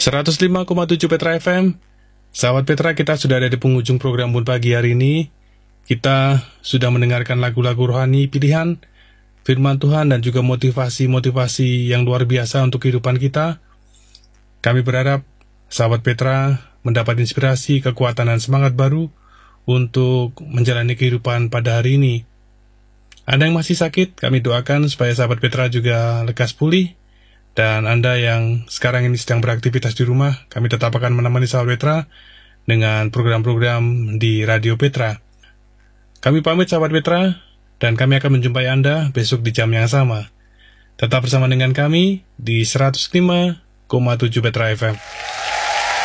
105,7 Petra FM. Sahabat Petra, kita sudah ada di penghujung program Bun Pagi hari ini. Kita sudah mendengarkan lagu-lagu rohani pilihan, firman Tuhan dan juga motivasi-motivasi yang luar biasa untuk kehidupan kita. Kami berharap sahabat Petra mendapat inspirasi, kekuatan dan semangat baru untuk menjalani kehidupan pada hari ini. Anda yang masih sakit, kami doakan supaya sahabat Petra juga lekas pulih. Dan Anda yang sekarang ini sedang beraktivitas di rumah, kami tetap akan menemani sahabat Petra dengan program-program di Radio Petra. Kami pamit sahabat Petra, dan kami akan menjumpai Anda besok di jam yang sama. Tetap bersama dengan kami di 105,7 Petra FM.